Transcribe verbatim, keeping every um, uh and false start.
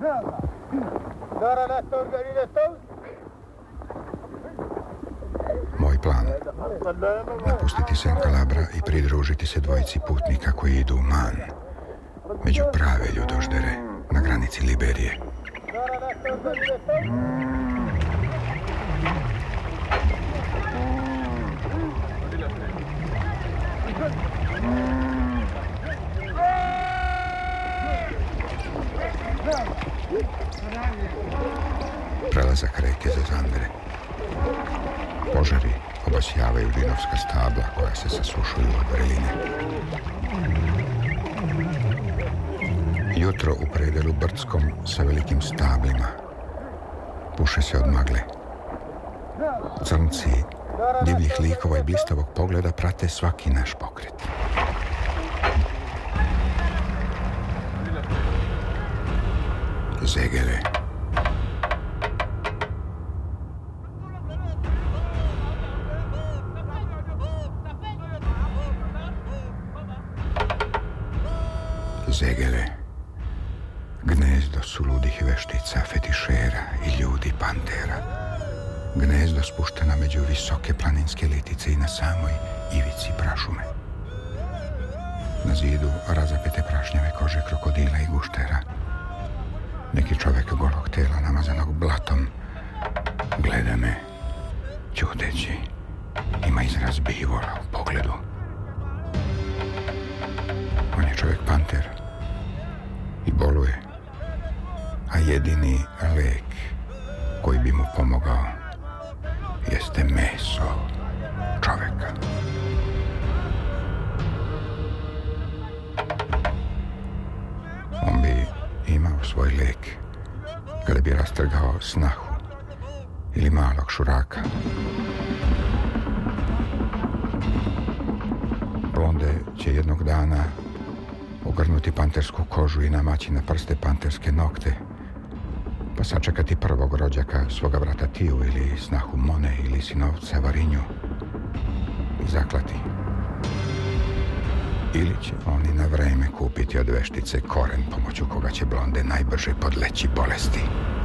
Moj plan, napustiti San Calabra i pridružiti se dvojici putnika koji idu u Man, među prave ljudoždere na granici Liberije. Prelazak reke Zezandre. Požari obasjavaju vinovska stabla koja se sasušuju od vreline. Jutro u predelu brdskom sa velikim stablima. Puše se od magle. Crnci divljih likova i blistavog pogleda prate svaki naš pokret. Zegele. Zegele. Gnezdo suludih veštica, fetišera i ljudi pantera. Gnezdo spušteno među visoke planinske litice i na samoj ivici prašume. Na zidu razapete prašnjave kože krokodila i guštera. Neki čovek golog tela namazanog blatom gleda me, ćuteći. Ima izraz bivola u pogledu. On je čovek panter i boluje, a jedini lek koji bi mu pomogao jeste meso čoveka. On bi imao svoj lek kada bi rastrgao snahu ili malog šuraka. Blonde će jednog dana ogrnuti pantersku kožu i namaći na prste panterske nokte, pa sačekati prvog rođaka svoga brata Tiju ili snahu Mone ili sinovca Varinju i zaklati. Ili će oni na vreme kupiti od veštice koren pomoću koga će blonde najbrže podleći bolesti.